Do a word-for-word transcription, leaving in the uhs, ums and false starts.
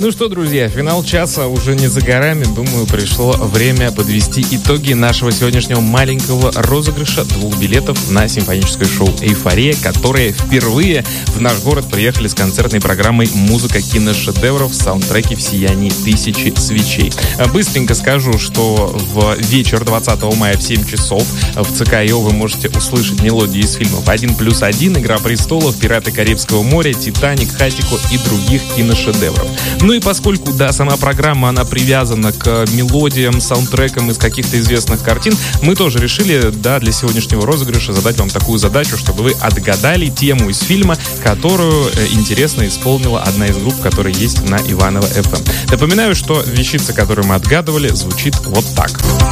Ну что, друзья, финал часа уже не за горами. Думаю, пришло время подвести итоги нашего сегодняшнего маленького розыгрыша двух билетов на симфоническое шоу «Эйфория», которые впервые в наш город приехали с концертной программой «Музыка киношедевров. Саундтреки в сиянии тысячи свечей». Быстренько скажу, что в вечер двадцатого мая в семь часов в ЦК ИО вы можете услышать мелодии из фильмов «Один плюс один», «Игра престолов», «Пираты Карибского моря», «Титаник», «Хатико» и других киношедевров. Ну и поскольку, да, сама программа, она привязана к мелодиям, саундтрекам из каких-то известных картин, мы тоже решили, да, для сегодняшнего розыгрыша задать вам такую задачу, чтобы вы отгадали тему из фильма, которую э, интересно исполнила одна из групп, которая есть на Иваново эф эм. Напоминаю, что вещица, которую мы отгадывали, звучит вот так.